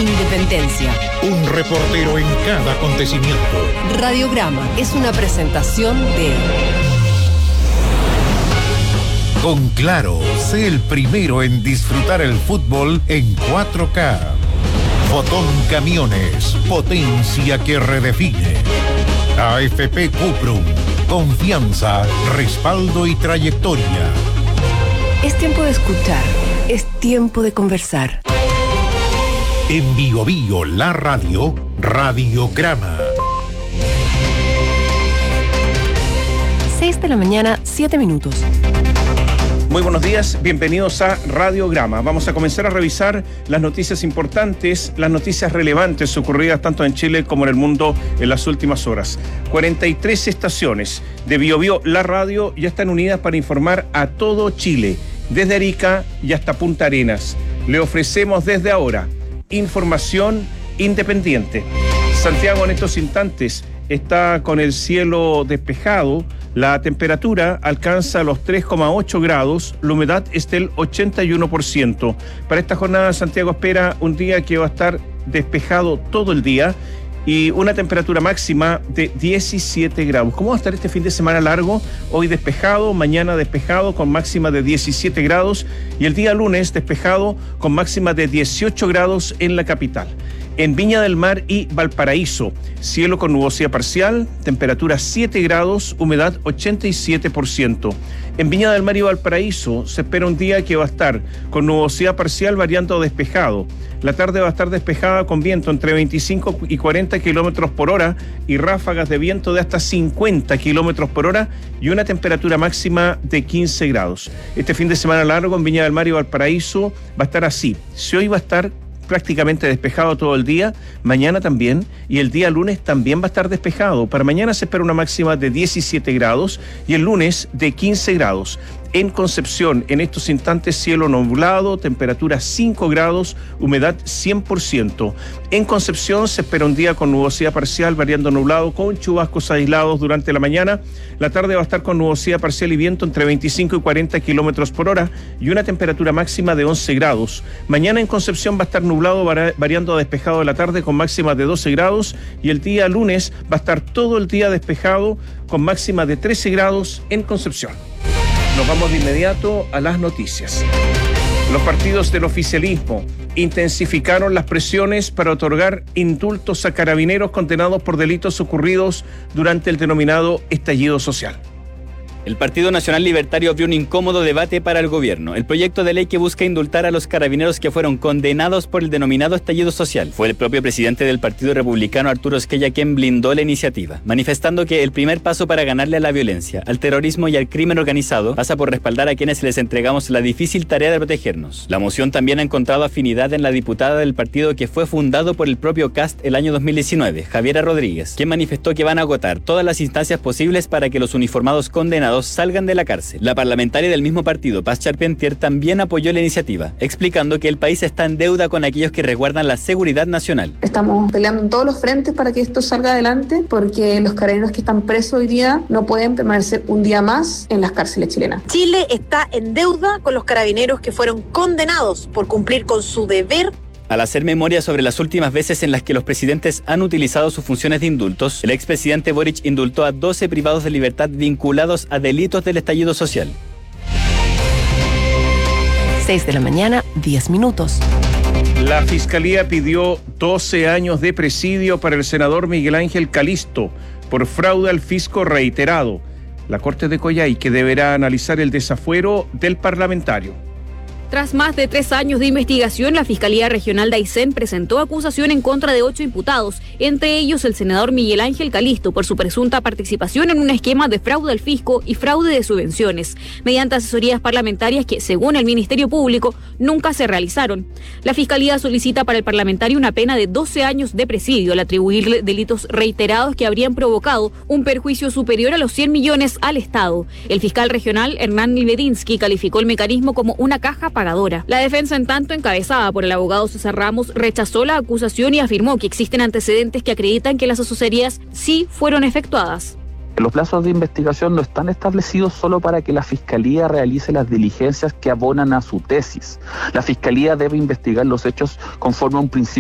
Independencia. Un reportero en cada acontecimiento. Radiograma es una presentación de... Con Claro, sé el primero en disfrutar el fútbol en 4K. Fotón Camiones, potencia que redefine. AFP Cuprum, confianza, respaldo y trayectoria. Es tiempo de escuchar, es tiempo de conversar. En Bio Bio, la radio, Radiograma. 6 de la mañana, 7 minutos. Muy buenos días, bienvenidos a Radiograma. Vamos a comenzar a revisar las noticias importantes, las noticias relevantes ocurridas tanto en Chile como en el mundo en las últimas horas. 43 estaciones de Bio Bio, la radio, ya están unidas para informar a todo Chile, desde Arica y hasta Punta Arenas. Le ofrecemos desde ahora información independiente. Santiago en estos instantes está con el cielo despejado. La temperatura alcanza los 3,8 grados, la humedad es del 81%. Para esta jornada, Santiago espera un día que va a estar despejado todo el día y una temperatura máxima de 17 grados. ¿Cómo va a estar este fin de semana largo? Hoy despejado, mañana despejado con máxima de 17 grados y el día lunes despejado con máxima de 18 grados en la capital. En Viña del Mar y Valparaíso, cielo con nubosidad parcial, temperatura 7 grados, humedad 87%. En Viña del Mar y Valparaíso se espera un día que va a estar con nubosidad parcial variando a despejado. La tarde va a estar despejada con viento entre 25 y 40 kilómetros por hora y ráfagas de viento de hasta 50 kilómetros por hora y una temperatura máxima de 15 grados. Este fin de semana largo en Viña del Mar y Valparaíso va a estar así. Si hoy va a estar prácticamente despejado todo el día, mañana también, y el día lunes también va a estar despejado. Para mañana se espera una máxima de 17 grados y el lunes de 15 grados. En Concepción, en estos instantes, cielo nublado, temperatura 5 grados, humedad 100%. En Concepción se espera un día con nubosidad parcial, variando nublado, con chubascos aislados durante la mañana. La tarde va a estar con nubosidad parcial y viento entre 25 y 40 kilómetros por hora y una temperatura máxima de 11 grados. Mañana en Concepción va a estar nublado, variando a despejado de la tarde con máxima de 12 grados y el día lunes va a estar todo el día despejado con máxima de 13 grados en Concepción. Nos vamos de inmediato a las noticias. Los partidos del oficialismo intensificaron las presiones para otorgar indultos a carabineros condenados por delitos ocurridos durante el denominado estallido social. El Partido Nacional Libertario abrió un incómodo debate para el gobierno. El proyecto de ley que busca indultar a los carabineros que fueron condenados por el denominado estallido social. Fue el propio presidente del Partido Republicano, Arturo Esquella, quien blindó la iniciativa, manifestando que el primer paso para ganarle a la violencia, al terrorismo y al crimen organizado pasa por respaldar a quienes les entregamos la difícil tarea de protegernos. La moción también ha encontrado afinidad en la diputada del partido que fue fundado por el propio Kast el año 2019, Javiera Rodríguez, quien manifestó que van a agotar todas las instancias posibles para que los uniformados condenados salgan de la cárcel. La parlamentaria del mismo partido, Paz Charpentier, también apoyó la iniciativa, explicando que el país está en deuda con aquellos que resguardan la seguridad nacional. Estamos peleando en todos los frentes para que esto salga adelante, porque los carabineros que están presos hoy día no pueden permanecer un día más en las cárceles chilenas. Chile está en deuda con los carabineros que fueron condenados por cumplir con su deber. Al hacer memoria sobre las últimas veces en las que los presidentes han utilizado sus funciones de indultos, el expresidente Boric indultó a 12 privados de libertad vinculados a delitos del estallido social. 6 de la mañana, 10 minutos. La Fiscalía pidió 12 años de presidio para el senador Miguel Ángel Calisto por fraude al fisco reiterado. La Corte de Coyhaique deberá analizar el desafuero del parlamentario. Tras más de 3 años de investigación, la Fiscalía Regional de Aysén presentó acusación en contra de 8 imputados, entre ellos el senador Miguel Ángel Calisto, por su presunta participación en un esquema de fraude al fisco y fraude de subvenciones, mediante asesorías parlamentarias que, según el Ministerio Público, nunca se realizaron. La Fiscalía solicita para el parlamentario una pena de 12 años de presidio al atribuirle delitos reiterados que habrían provocado un perjuicio superior a los 100 millones al Estado. El fiscal regional, Hernán Libedinsky, calificó el mecanismo como una caja pagadora. La defensa, en tanto, encabezada por el abogado César Ramos, rechazó la acusación y afirmó que existen antecedentes que acreditan que las asesorías sí fueron efectuadas. Los plazos de investigación no están establecidos solo para que la Fiscalía realice las diligencias que abonan a su tesis. La Fiscalía debe investigar los hechos conforme a un principio